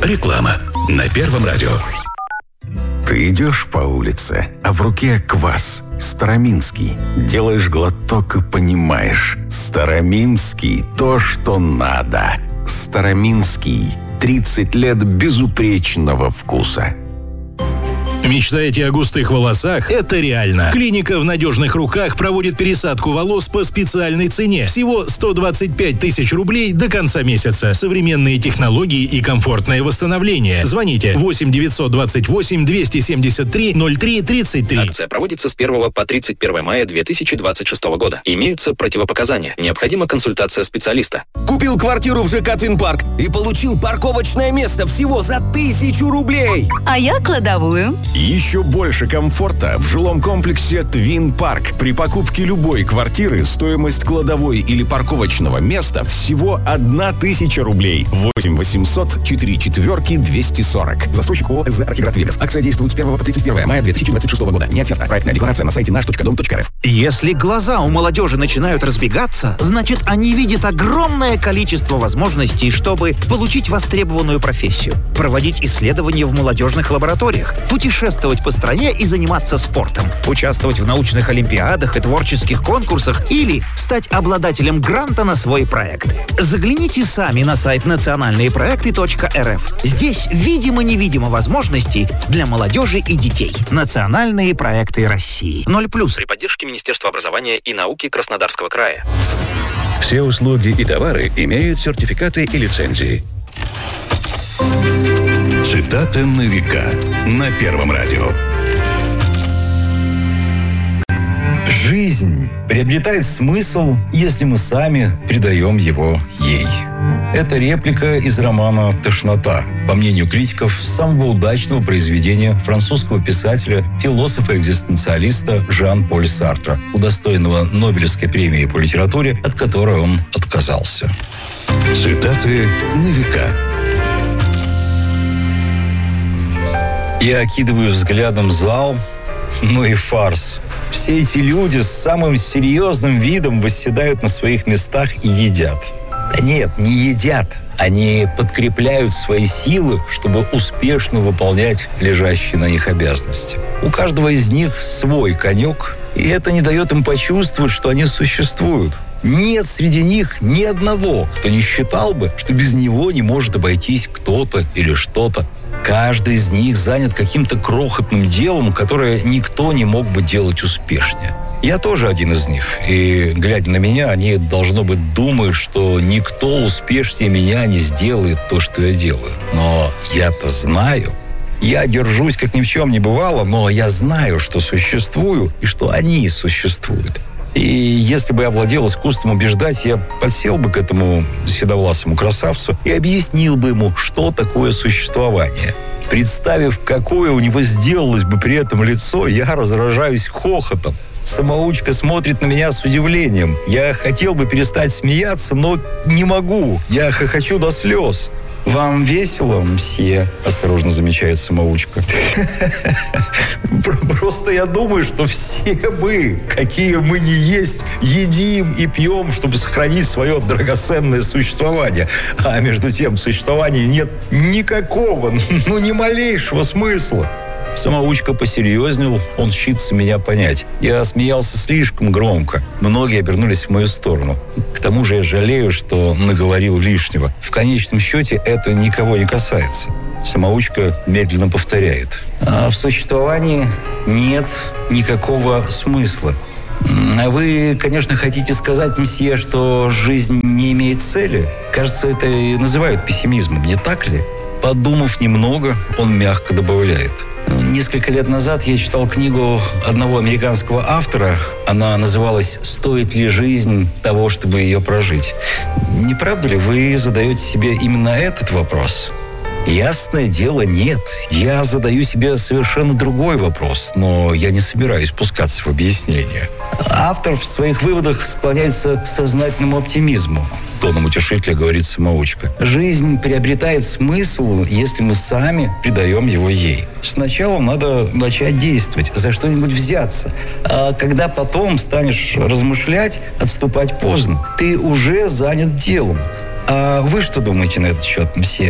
Реклама на Первом радио. Ты идешь по улице, а в руке квас. Староминский. Делаешь глоток и понимаешь. Староминский – то, что надо. Староминский. 30 лет безупречного вкуса. Мечтаете о густых волосах? Это реально. Клиника в надежных руках проводит пересадку волос по специальной цене. Всего 125 тысяч рублей до конца месяца. Современные технологии и комфортное восстановление. Звоните 8 928 273 03 33. Акция проводится с 1 по 31 мая 2026 года. Имеются противопоказания. Необходима консультация специалиста. Купил квартиру в ЖК «Твинпарк» и получил парковочное место всего за 1000 рублей. А я кладовую. Еще больше комфорта в жилом комплексе «Твин Парк». При покупке любой квартиры стоимость кладовой или парковочного места всего 1000 рублей. 8 800 44 240. Застройщик ООО «СЗ Архиград Вегас». Акция действует с 1 по 31 мая 2026 года. Не оферта. Проектная декларация на сайте наш.дом.рф. Если глаза у молодежи начинают разбегаться, значит, они видят огромное количество возможностей, чтобы получить востребованную профессию, проводить исследования в молодежных лабораториях, путешествовать по стране и заниматься спортом, участвовать в научных олимпиадах и творческих конкурсах или стать обладателем гранта на свой проект. Загляните сами на сайт национальныепроекты.рф. Здесь видимо-невидимо возможностей для молодежи и детей. Национальные проекты России. 0+. При поддержке Министерства образования и науки Краснодарского края. Все услуги и товары имеют сертификаты и лицензии. Цитаты на века на Первом радио. Жизнь приобретает смысл, если мы сами придаем его ей. Это реплика из романа «Тошнота», по мнению критиков, самого удачного произведения французского писателя, философа-экзистенциалиста Жан-Поль Сартра, удостоенного Нобелевской премии по литературе, от которой он отказался. Цитаты на века. Я окидываю взглядом зал, ну и фарс. Все эти люди с самым серьезным видом восседают на своих местах и едят. Да нет, не едят. Они подкрепляют свои силы, чтобы успешно выполнять лежащие на них обязанности. У каждого из них свой конек, и это не дает им почувствовать, что они существуют. Нет среди них ни одного, кто не считал бы, что без него не может обойтись кто-то или что-то. Каждый из них занят каким-то крохотным делом, которое никто не мог бы делать успешнее. Я тоже один из них. И, глядя на меня, они, должно быть, думают, что никто успешнее меня не сделает то, что я делаю. Но я-то знаю. Я держусь, как ни в чем не бывало, но я знаю, что существую и что они существуют. И если бы я владел искусством убеждать, я подсел бы к этому седовласому красавцу и объяснил бы ему, что такое существование. Представив, какое у него сделалось бы при этом лицо, я разражаюсь хохотом. Самоучка смотрит на меня с удивлением. Я хотел бы перестать смеяться, но не могу. Я хохочу до слез. «Вам весело, мсье?» – осторожно замечает самоучка. Просто я думаю, что все мы, какие мы ни есть, едим и пьем, чтобы сохранить свое драгоценное существование. А между тем в существовании нет никакого, ни малейшего смысла. Самоучка посерьезнел, он щится меня понять. Я смеялся слишком громко. Многие обернулись в мою сторону. К тому же я жалею, что наговорил лишнего. В конечном счете это никого не касается. Самоучка медленно повторяет. А в существовании нет никакого смысла. А вы, конечно, хотите сказать, мсье, что жизнь не имеет цели? Кажется, это и называют пессимизмом, не так ли? Подумав немного, он мягко добавляет. Несколько лет назад я читал книгу одного американского автора. Она называлась «Стоит ли жизнь того, чтобы ее прожить?». Не правда ли вы задаете себе именно этот вопрос? Ясное дело, нет. Я задаю себе совершенно другой вопрос, но я не собираюсь пускаться в объяснение. Автор в своих выводах склоняется к сознательному оптимизму. Тоном утешителя говорит самоучка. Жизнь приобретает смысл, если мы сами придаем его ей. Сначала надо начать действовать, за что-нибудь взяться. А когда потом станешь размышлять, отступать поздно. Ты уже занят делом. А вы что думаете на этот счет, мсье?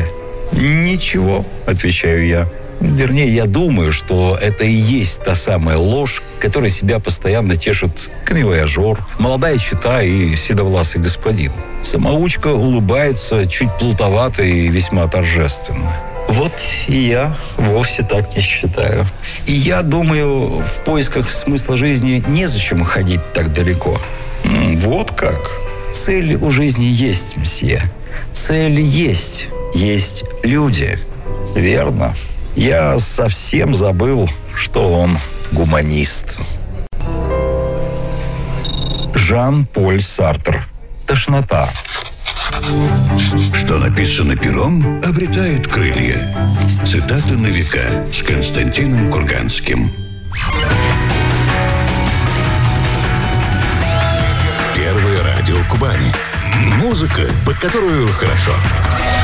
Ничего, отвечаю я. Вернее, я думаю, что это и есть та самая ложь, которой себя постоянно тешит камевояжер, молодая чета и седовласый господин. Самоучка улыбается чуть плутовато и весьма торжественно. Вот и я вовсе так не считаю. И я думаю, в поисках смысла жизни незачем ходить так далеко. Вот как? Цель у жизни есть, мсье. Цель есть. Есть люди. Верно. Я совсем забыл, что он гуманист. Жан-Поль Сартр. Тошнота. Что написано пером, обретает крылья. Цитаты на века с Константином Курганским. Первое радио Кубани. Музыка, под которую хорошо.